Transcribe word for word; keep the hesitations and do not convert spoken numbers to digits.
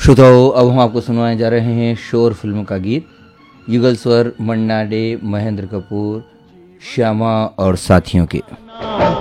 श्रोताओं, अब हम आपको सुनवाए जा रहे हैं शोर फिल्म का गीत। युगल स्वर मन्ना डे, महेंद्र कपूर, श्यामा और साथियों के।